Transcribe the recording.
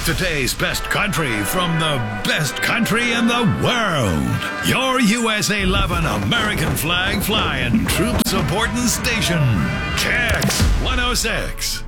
today's best country from the best country in the world. Your USA 11 American flag flying, troop supporting station. Kicks 106.